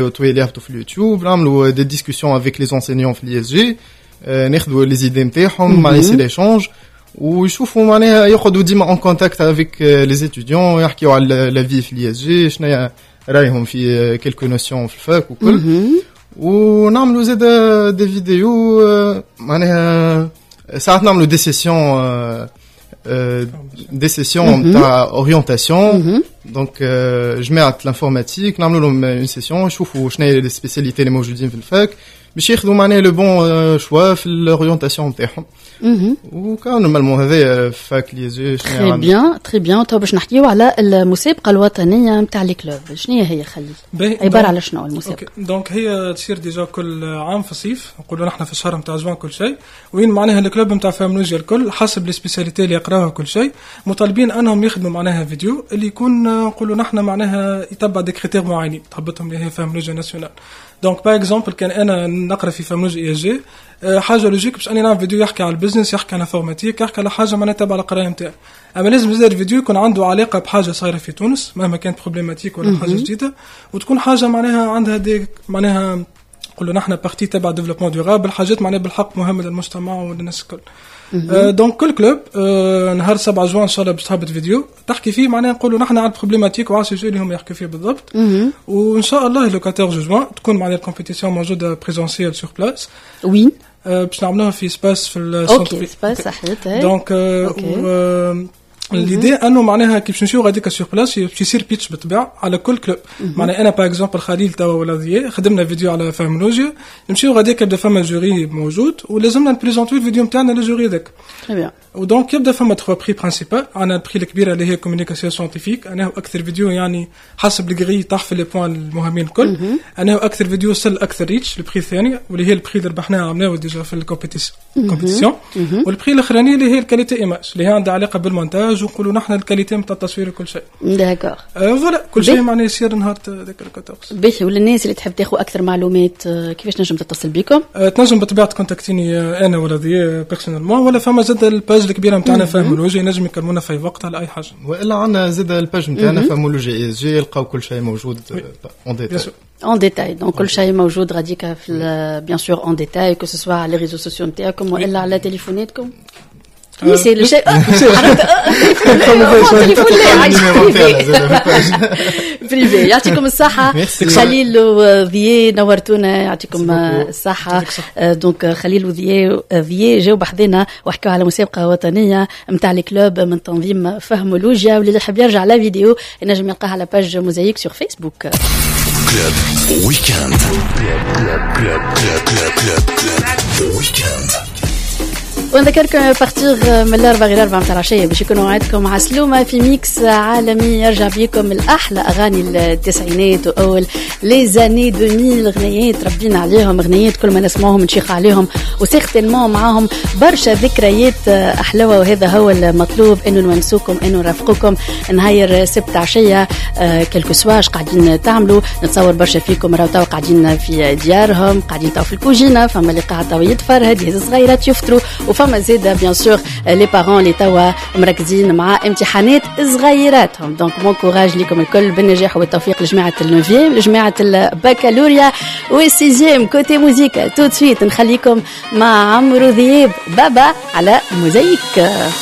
يهبطوا في اليوتيوب نعملوا دي ديسكوسيون افيك لي انسينيون في لي اس جي ناخذوا لي زيدي نتاعهم مع سي ليشونج ويشوفوا معناها يقعدوا ديما اون كونتاكت افيك لي ستوديون يحكيوا على لا في في لي اس جي شنو رايهم في كلكو نوسيون في الفاك وكل ونعملوا زاد دي فيديو معناها ساعات نعملوا دي سيسيون نتاع اورينتاسيون دونك جماعه الانفورماتيك نعملوا لهم اون سيسيون يشوفوا شنو هي لي سبيسياليتي اللي موجودين في الفاك باش ياخذوا معناها لو بون شوا في الاورينتاسيون نتاعهم وكان نورمالمون هذا فاك لي جي تري بيان تو باش نحكيو على المسابقه الوطنيه نتاع لي كلوب شنو هي خليل عباره على شنو المسابقه دونك هي تصير ديجا كل عام في الصيف نقولوا نحن في الشهر نتاع جوان كل شيء وين معناها الكلوب نتاع فامنولوجيا الكل حسب لي سبيسياليتي اللي يقراوها كل شيء مطالبين انهم يخدموا معناها فيديو اللي يكون نقولوا نحن معناها يتبع دي كريتير معينين تهبطهم اللي هي فامنولوجيا ناسيونال دونك باغ اكزومبل كان انا نقرا في فامنولوجيا اي جي حاجه لوجيك باش اني نعمل فيديو يحكي على البيزنس يحكي على انفورماتيك يحكي على حاجه معناها تبع القرايه نتاعي اما لازم يصير الفيديو يكون عنده علاقه بحاجه صايره في تونس مهما كانت بروبليماتيك ولا حاجه جديده وتكون حاجه معناها عندها دي معناها نقولوا نحن بارتي تبع ديفلوبمون دورابل حاجات معناها بالحق مهمه للمجتمع وللناس الكل دونك كل كلوب نهار 7 جوان ان شاء الله باش تهبط فيديو تحكي فيه معناها نقولوا نحن على البروبليماتيك وعلى السوجي اللي هم يحكوا فيه بالضبط وان شاء الله لو 14 جوان تكون معناها الكومبيتيسيون موجوده بريزونسيال سور بلاس وين باش نعملوها في سباس في السنتر اوكي سباس صحيت دونك ليدي انه معناها كي باش نمشيو غاديك سور بلاس باش يصير بيتش بالطبيعه على كل كلوب معناها انا باغ اكزومبل خليل توا ولا ذي خدمنا فيديو على فامنولوجيا نمشيو غاديك يبدا فما جوري موجود ولازمنا نبريزونتيو الفيديو نتاعنا للجوري ذاك تري بيان ودونك يبدا فما 3 بري برينسيبال انا البري الكبيره اللي هي كومونيكاسيون ساينتيفيك انا هو اكثر فيديو يعني حسب الغري طاح لي بوين المهمين الكل انا هو اكثر فيديو سل اكثر ريتش البري الثاني واللي هي البري اللي ربحناه عملناه ديجا في الكومبيتيسيون والبري الاخراني اللي هي الكاليتي ايماج اللي هي عندها علاقه بالمونتاج ونقولوا نحن الكاليتي نتاع التصوير وكل شيء داكور فوالا كل شيء معناه يصير نهار ذاك 14 باهي وللناس اللي تحب تاخذ اكثر معلومات كيفاش نجم تتصل بكم تنجم بطبيعه كونتاكتيني انا ولا ذي بيرسونيلمون ولا فما زاد الباج الكبيره نتاعنا فامولوجيا نجم يكلمونا في وقت على اي حاجه والا عندنا زاد الباج نتاعنا فامولوجيا اي جي يلقاو كل شيء موجود اون ديتاي en détail donc كل شيء موجود غاديك في bien sûr en détail que ce soit على les réseaux sociaux نتاعكم ولا على تليفوناتكم Oui, c'est le chef. بريفي يعطيكم الصحة خليل وذيي نورتونا يعطيكم الصحة دونك خليل وذيي جاو بحذنا وحكوا على مسابقة وطنية متاع الكلوب من تنظيم فهمولوجيا واللي يحب يرجع لا فيديو ينجم يلقاها على باج موزايك سور فيسبوك كلوب ويكاند كلوب ويكاند ونذكركم بارتيغ من 4 غير 4 متاع العشية باش يكونوا عندكم عسلومة في ميكس عالمي يرجع بيكم الأحلى أغاني التسعينات وأول لي زاني 2000 غنيات ربينا عليهم غنيات كل ما نسمعهم نشيخ عليهم وسيختلموا معاهم برشا ذكريات أحلوة وهذا هو المطلوب إنه نونسوكم إنه نرافقوكم نهاير سبت عشية كلكو سواش قاعدين تعملوا نتصور برشا فيكم راهو توا قاعدين في ديارهم قاعدين توا في الكوجينة فما اللي قاعد توا يتفرهد يهز صغيرات يفطروا وفما زيدا بيان سور لي بارون اللي توا مركزين مع امتحانات صغيراتهم دونك بون كوراج لكم الكل بالنجاح والتوفيق لجماعه النوفيام لجماعه البكالوريا والسيزيام كوتي موزيكا تو سويت نخليكم مع عمرو ذياب بابا على موزايك